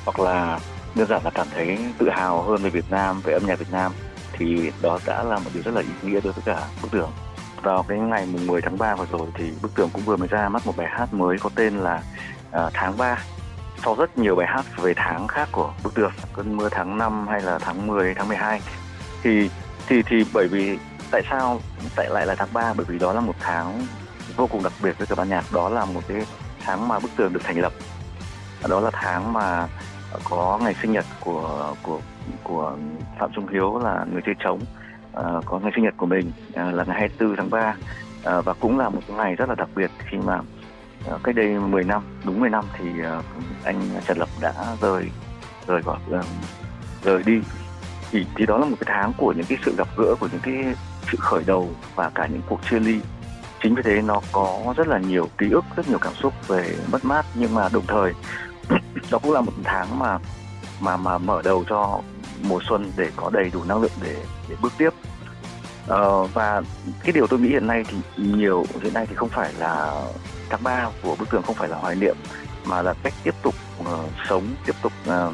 hoặc là đơn giản là cảm thấy tự hào hơn về Việt Nam, về âm nhạc Việt Nam, thì đó đã là một điều rất là ý nghĩa đối với cả Bức Tường. Vào cái ngày mùng 10 tháng 3 vừa rồi thì Bức Tường cũng vừa mới ra mắt một bài hát mới có tên là Tháng 3. Sau rất nhiều bài hát về tháng khác của Bức Tường, Cơn mưa tháng 5 hay là tháng 10, tháng 12, thì bởi vì tại lại là tháng 3, bởi vì đó là một tháng vô cùng đặc biệt với cả ban nhạc. Đó là một cái tháng mà Bức Tường được thành lập, đó là tháng mà có ngày sinh nhật của Phạm Trung Hiếu là người chơi trống, có ngày sinh nhật của mình là ngày 24 tháng 3, và cũng là một cái ngày rất là đặc biệt khi mà cách đây 10 năm, đúng 10 năm thì anh Trần Lập đã rời đi. Thì đó là một cái tháng của những cái sự gặp gỡ, của những cái sự khởi đầu và cả những cuộc chia ly. Chính vì thế nó có rất là nhiều ký ức, rất nhiều cảm xúc về mất mát, nhưng mà đồng thời đó cũng là một tháng mà mở đầu cho mùa xuân để có đầy đủ năng lượng để bước tiếp. Và cái điều tôi nghĩ hiện nay thì không phải là tháng 3 của Bức Tường không phải là hoài niệm, mà là cách tiếp tục sống, tiếp tục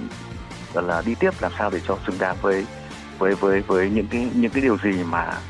là đi tiếp làm sao để cho xứng đáng với những cái điều gì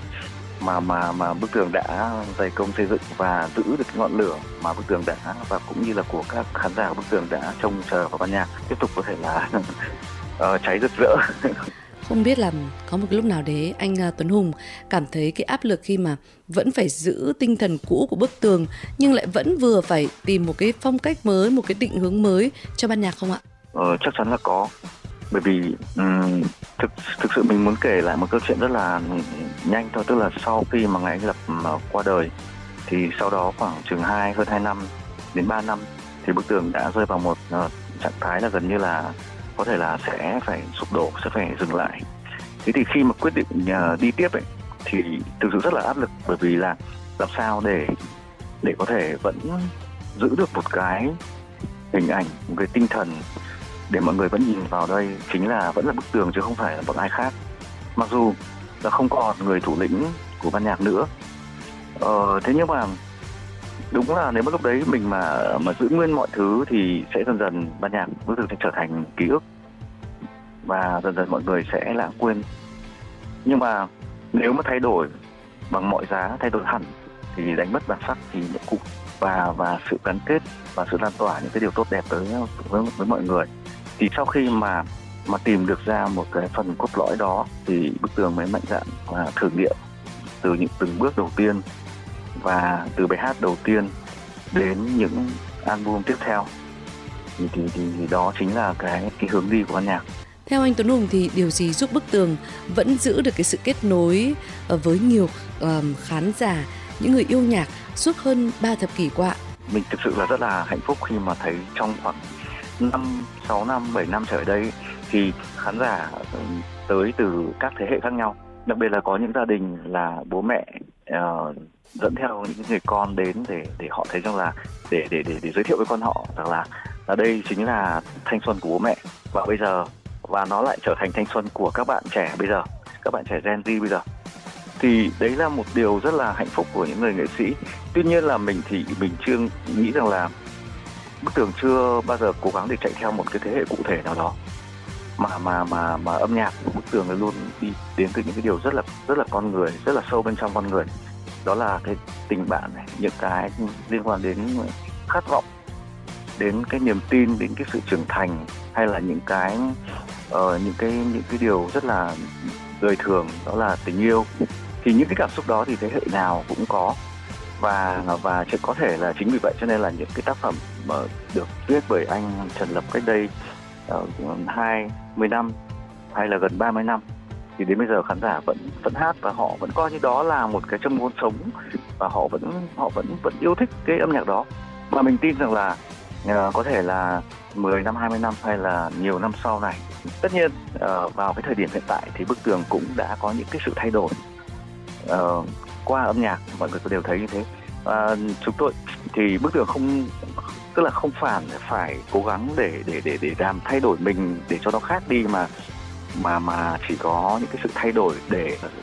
mà Bức Tường đã dày công xây dựng, và giữ được cái ngọn lửa mà Bức Tường đã, và cũng như là của các khán giả của Bức Tường đã trông chờ vào ban nhạc tiếp tục có thể là cháy rực rỡ. Không biết là có một cái lúc nào đấy anh Tuấn Hùng cảm thấy cái áp lực khi mà vẫn phải giữ tinh thần cũ của Bức Tường nhưng lại vẫn vừa phải tìm một cái phong cách mới, một cái định hướng mới cho ban nhạc không ạ? Chắc chắn là có. Bởi vì thực sự mình muốn kể lại một câu chuyện rất là nhanh thôi. Tức là sau khi mà ngày anh Lập qua đời, thì sau đó khoảng chừng hơn 2 năm đến 3 năm thì Bức Tường đã rơi vào một trạng thái là gần như là có thể là sẽ phải sụp đổ, sẽ phải dừng lại. Thế thì khi mà quyết định đi tiếp ấy, thì thực sự rất là áp lực, bởi vì là làm sao để có thể vẫn giữ được một cái hình ảnh, một cái tinh thần để mọi người vẫn nhìn vào đây chính là vẫn là Bức Tường chứ không phải là một ai khác. Mặc dù là không còn người thủ lĩnh của ban nhạc nữa, thế nhưng mà đúng là nếu mà lúc đấy mình mà giữ nguyên mọi thứ thì sẽ dần dần ban nhạc Bức Tường sẽ trở thành ký ức, và dần dần mọi người sẽ lãng quên. Nhưng mà nếu mà thay đổi bằng mọi giá, thay đổi hẳn, thì đánh mất bản sắc, thì những cục và sự gắn kết và sự lan tỏa những cái điều tốt đẹp với mọi người. Thì sau khi mà tìm được ra một cái phần cốt lõi đó, thì Bức Tường mới mạnh dạn và thử nghiệm từ những từng bước đầu tiên, và từ bài hát đầu tiên đến những album tiếp theo, thì đó chính là cái hướng đi của ban nhạc. Theo anh Tuấn Hùng thì điều gì giúp Bức Tường vẫn giữ được cái sự kết nối với nhiều khán giả, những người yêu nhạc suốt hơn 3 thập kỷ qua? Mình thực sự là rất là hạnh phúc khi mà thấy trong khoảng 5, 6 năm, 7 năm trở lại đây thì khán giả tới từ các thế hệ khác nhau. Đặc biệt là có những gia đình là bố mẹ dẫn theo những người con đến để họ thấy rằng là để giới thiệu với con họ rằng là đây chính là thanh xuân của bố mẹ, và bây giờ và nó lại trở thành thanh xuân của các bạn trẻ bây giờ, các bạn trẻ Gen Z bây giờ. Thì đấy là một điều rất là hạnh phúc của những người nghệ sĩ. Tuy nhiên là mình chưa nghĩ rằng là Bức Tường chưa bao giờ cố gắng để chạy theo một cái thế hệ cụ thể nào đó, mà âm nhạc của Bức Tường luôn đi đến từ những cái điều rất là con người, rất là sâu bên trong con người. Đó là cái tình bạn này, những cái liên quan đến khát vọng, đến cái niềm tin, đến cái sự trưởng thành, hay là những cái điều rất là đời thường, đó là tình yêu. Thì những cái cảm xúc đó thì thế hệ nào cũng có, và chỉ có thể là chính vì vậy cho nên là những cái tác phẩm mà được viết bởi anh Trần Lập cách đây 20 năm hay là gần 30 năm thì đến bây giờ khán giả vẫn hát, và họ vẫn coi như đó là một cái châm ngôn sống, và họ vẫn yêu thích cái âm nhạc đó. Mà mình tin rằng là có thể là 10 năm, 20 năm hay là nhiều năm sau này, tất nhiên vào cái thời điểm hiện tại thì Bức Tường cũng đã có những cái sự thay đổi qua âm nhạc, mọi người đều thấy như thế. Chúng tôi thì Bức Tường không phải cố gắng để làm thay đổi mình để cho nó khác đi, mà chỉ có những cái sự thay đổi để